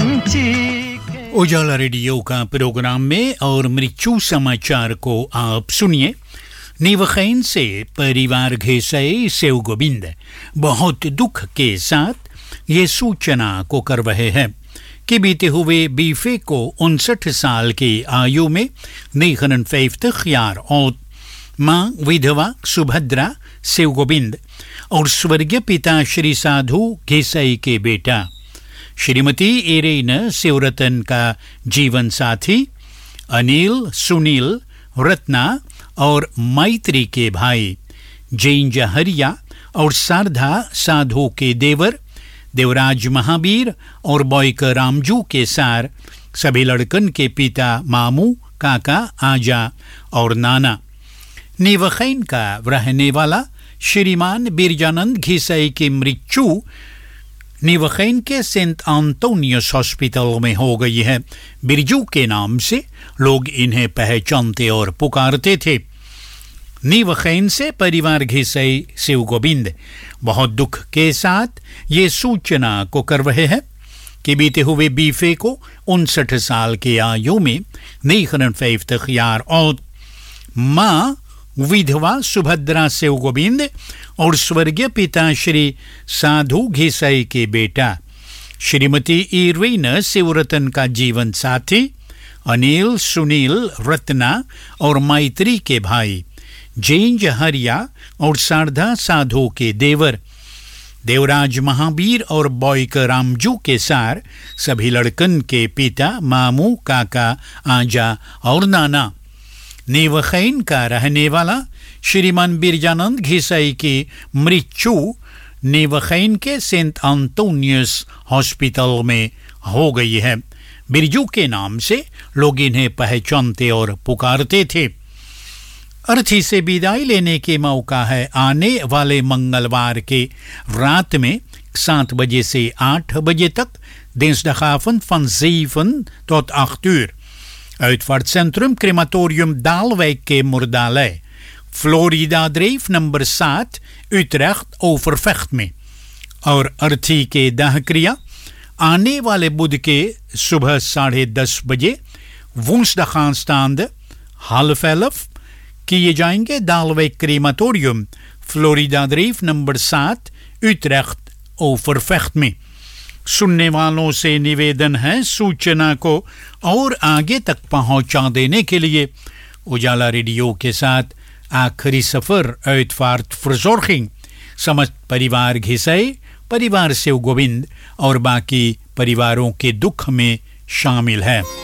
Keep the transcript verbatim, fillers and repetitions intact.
उजाला रेडियो का प्रोग्राम में और मृत्यु समाचार को आप सुनिए। नीवखैन से परिवार घेसई सेव गोविंद बहुत दुख के साथ ये सूचना को कर रहे हैं कि बीते हुए बीफे को उनसठ साल की आयु में नेखनन फेफ्तख यार और माँ विधवा सुभद्रा सेव गोविंद और स्वर्गीय पिता श्री साधु घेसई के बेटा श्रीमती एरेन सेवरतन का जीवन साथी अनिल, सुनील, रत्ना और मैत्री के भाई जैन जहरिया और शारदा साधु के देवर देवराज महावीर और बॉयकर रामजू के सार सभी लड़कन के पिता मामू, काका, आजा और नाना। नीवखैन का रहने वाला श्रीमान बिरजानंद घिसई की मृत्यु नीवखैन के सेंट एंटोनियस हॉस्पिटल में हो गई है। बिरजू के नाम से लोग इन्हें पहचानते और पुकारते थे। नीवखैन से परिवार घिसई शिव गोविंद बहुत दुख के साथ ये सूचना को कर रहे हैं कि बीते हुए बीफे को उनसठ साल की आयु में नेखनन फेफ्तख यार और माँ विधवा सुभद्रा सेव गोविंद और स्वर्गीय पिता श्री साधु घेसई के बेटा श्रीमती इरवीन सेवरतन का जीवन साथी अनिल, सुनील, रत्ना और मैत्री के भाई जैन जहरिया और शारदा साधु के देवर देवराज महावीर और बॉयकर रामजू के सार सभी लड़कन के पिता मामू, काका, आजा और नाना। नीवखैन का रहने वाला श्रीमान बिरजानंद घिसई की मृत्यु नीवखैन के सेंट एंटोनियस हॉस्पिटल में हो गई है। बिरजू के नाम से लोग इन्हें पहचानते और पुकारते थे। अर्थी से विदाई लेने के मौका है आने वाले मंगलवार के रात में सात बजे से आठ बजे तक dinsdagavond van zeven tot acht uur. Uitvaartcentrum Crematorium Daalwijk के मुर्दालय फ्लोरिडा ड्राइव नंबर सात utrecht overvecht में। और अर्थी के दाह क्रिया आने वाले बुध के सुबह साढ़े दस बजे woensdag aanstaande half elf किए जाएंगे दालवेक क्रेमाटोरियम फ्लोरिडा ड्राइव नंबर सात utrecht overvecht में। सुनने वालों से निवेदन है सूचना को और आगे तक पहुंचा देने के लिए उजाला रेडियो के साथ आखिरी सफर uitvaart verzorging समस्त परिवार घिसई, परिवार सेव गोविंद और बाकी परिवारों के दुख में शामिल है।